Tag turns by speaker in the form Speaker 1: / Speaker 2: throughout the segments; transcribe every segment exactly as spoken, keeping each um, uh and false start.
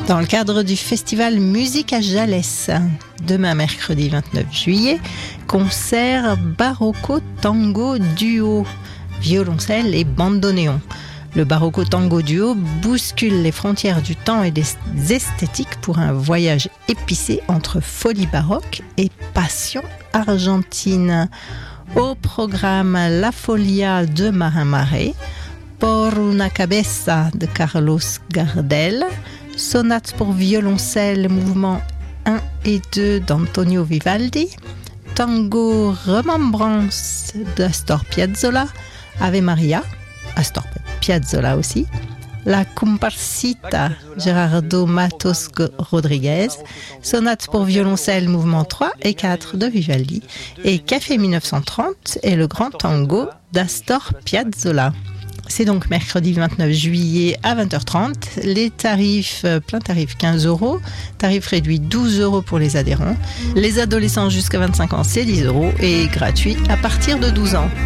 Speaker 1: Dans le cadre du festival Musique à Jalès, demain mercredi vingt-neuf juillet, concert Barocco Tango Duo, violoncelle et bandoneon. Le Barocco Tango Duo bouscule les frontières du temps et des esthétiques pour un voyage épicé entre folie baroque et passion argentine. Au programme La Folia de Marin Marais, Por una cabeza de Carlos Gardel, sonate pour violoncelle, mouvements un et deux d'Antonio Vivaldi, tango Remembrance d'Astor Piazzolla, Ave Maria, Astor Piazzolla aussi, la Comparsita Gerardo Matos Rodriguez, sonate pour violoncelle, mouvements trois et quatre de Vivaldi, et Café mille neuf cent trente et le grand tango d'Astor Piazzolla. C'est donc mercredi vingt-neuf juillet à vingt heures trente. Les tarifs, plein tarif quinze euros, tarif réduit douze euros pour les adhérents. Les adolescents jusqu'à vingt-cinq ans, c'est dix euros et gratuit à partir de douze ans.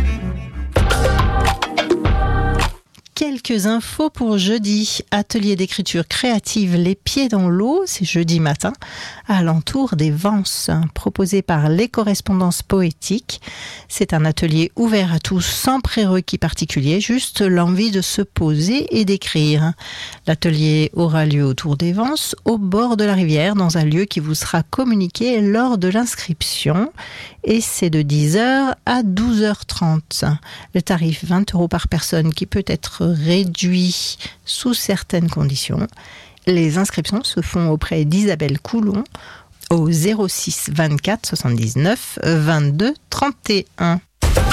Speaker 1: Quelques infos pour jeudi. Atelier d'écriture créative Les Pieds dans l'eau, c'est jeudi matin, à l'entour des Vances, proposé par les correspondances poétiques. C'est un atelier ouvert à tous, sans prérequis particulier, juste l'envie de se poser et d'écrire. L'atelier aura lieu autour des Vances, au bord de la rivière, dans un lieu qui vous sera communiqué lors de l'inscription. Et c'est de dix heures à douze heures trente. Le tarif vingt euros par personne qui peut être réduit sous certaines conditions. Les inscriptions se font auprès d'Isabelle Coulon au zéro six vingt-quatre soixante-dix-neuf vingt-deux trente et un.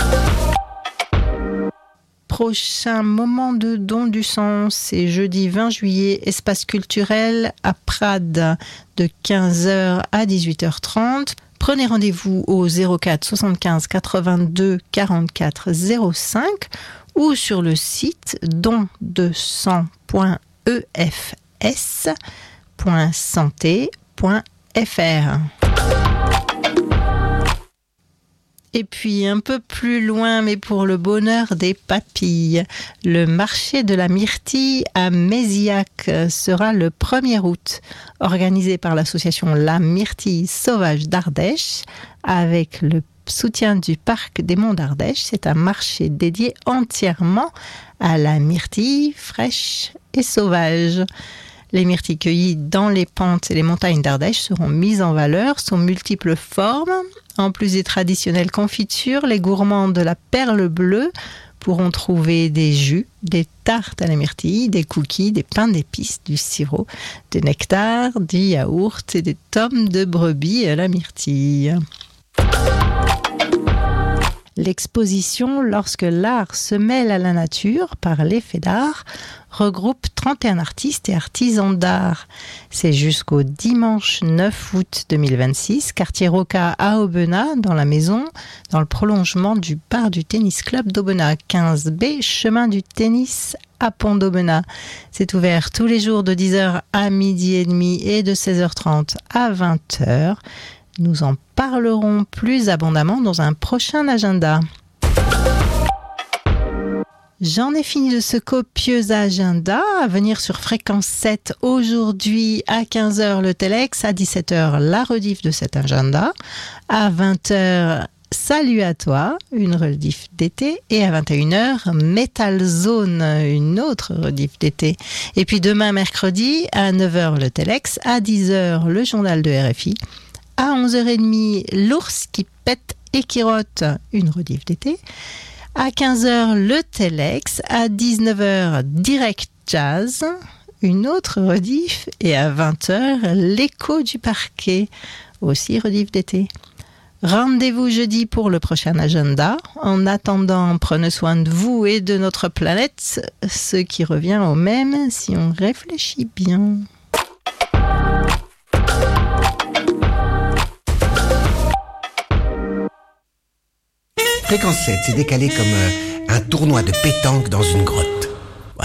Speaker 1: Prochain moment de don du sang, c'est jeudi vingt juillet, espace culturel à Prades de quinze heures à dix-huit heures trente. Prenez rendez-vous au zéro quatre soixante-quinze quatre-vingt-deux quarante-quatre zéro cinq ou sur le site don de sang point e f s point santé point f r. Et puis un peu plus loin, mais pour le bonheur des papilles, le marché de la myrtille à Mézillac sera le premier août, organisé par l'association La Myrtille Sauvage d'Ardèche, avec le soutien du Parc des Monts d'Ardèche. C'est un marché dédié entièrement à la myrtille fraîche et sauvage. Les myrtilles cueillies dans les pentes et les montagnes d'Ardèche seront mises en valeur sous multiples formes. En plus des traditionnelles confitures, les gourmands de la Perle Bleue pourront trouver des jus, des tartes à la myrtille, des cookies, des pains d'épices, du sirop, des nectars, du yaourt et des tomes de brebis à la myrtille. L'exposition « Lorsque l'art se mêle à la nature » par l'Effet d'art regroupe trente et un artistes et artisans d'art. C'est jusqu'au dimanche neuf août deux mille vingt-six, quartier Roca à Aubenas, dans la maison, dans le prolongement du bar du tennis club d'Aubenas, quinze B, chemin du tennis à Pont d'Aubenas. C'est ouvert tous les jours de dix heures à midi et demi et de seize heures trente à vingt heures. Nous en parlerons plus abondamment dans un prochain agenda. J'en ai fini de ce copieux agenda. À venir sur Fréquence sept aujourd'hui à quinze heures le Telex, à dix-sept heures la rediff de cet agenda, à vingt heures Salut à toi, une rediff d'été, et à vingt et une heures Metal Zone, une autre rediff d'été. Et puis demain mercredi à neuf heures le Telex, à dix heures le journal de R F I, à onze heures trente l'ours qui pète et qui rote, une rediff d'été. À quinze heures, le Telex. À dix-neuf heures, Direct Jazz, une autre rediff. Et à vingt heures, l'écho du parquet, aussi rediff d'été. Rendez-vous jeudi pour le prochain agenda. En attendant, prenez soin de vous et de notre planète, ce qui revient au même si on réfléchit bien.
Speaker 2: Fréquence sept, c'est décalé comme euh, un tournoi de pétanque dans une grotte.